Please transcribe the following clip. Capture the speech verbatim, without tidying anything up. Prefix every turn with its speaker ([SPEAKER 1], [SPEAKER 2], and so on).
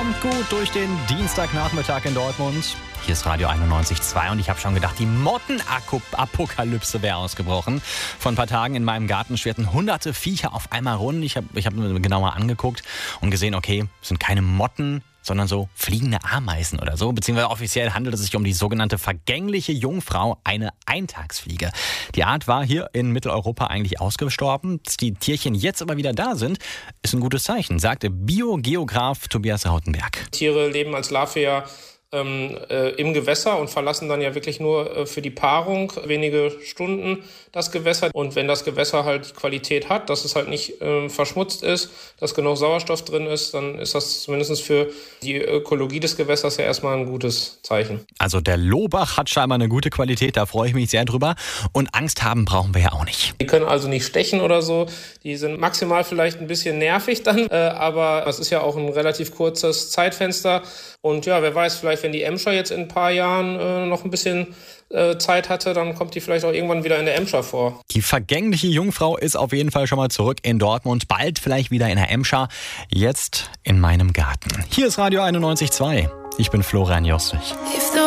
[SPEAKER 1] Kommt gut durch den Dienstagnachmittag in Dortmund. Hier ist Radio einundneunzig Komma zwei und ich habe schon gedacht, die Mottenapokalypse wäre ausgebrochen. Vor ein paar Tagen in meinem Garten schwirrten hunderte Viecher auf einmal rum. Ich habe ich hab mir genauer angeguckt und gesehen, okay, es sind keine Motten, sondern so fliegende Ameisen oder so. Beziehungsweise offiziell handelt es sich um die sogenannte vergängliche Jungfrau, eine Eintagsfliege. Die Art war hier in Mitteleuropa eigentlich ausgestorben. Dass die Tierchen jetzt aber wieder da sind, ist ein gutes Zeichen, sagte Biogeograf Tobias Rautenberg.
[SPEAKER 2] Tiere leben als Larve ja ähm, äh, im Gewässer und verlassen dann ja wirklich nur äh, für die Paarung wenige Stunden das Gewässer. Und wenn das Gewässer halt die Qualität hat, dass es halt nicht äh, verschmutzt ist, dass genug Sauerstoff drin ist, dann ist das zumindest für die Ökologie des Gewässers ja erstmal ein gutes Zeichen.
[SPEAKER 1] Also der Lohbach hat scheinbar eine gute Qualität, da freue ich mich sehr drüber. Und Angst haben brauchen wir ja auch nicht.
[SPEAKER 2] Die können also nicht stechen oder so. Die sind maximal vielleicht ein bisschen nervig dann, äh, aber das ist ja auch ein relativ kurzes Zeitfenster. Und ja, wer weiß, vielleicht wenn die Emscher jetzt in ein paar Jahren äh, noch ein bisschen äh, Zeit hatte, dann kommt die vielleicht auch irgendwann wieder in der Emscher vor.
[SPEAKER 1] Die vergängliche Jungfrau ist auf jeden Fall schon mal zurück in Dortmund. Bald vielleicht wieder in der Emscher. Jetzt in meinem Garten. Hier ist Radio einundneunzig Komma zwei. Ich bin Florian Jostrich.